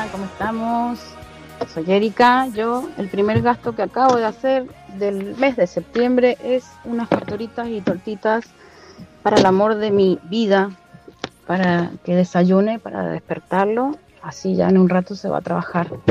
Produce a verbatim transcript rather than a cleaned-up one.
¿Cómo estamos? Soy Erika. Yo, el primer gasto que acabo de hacer del mes de septiembre es unas pastoritas y tortitas para el amor de mi vida, para que desayune, para despertarlo. Así ya en un rato se va a trabajar.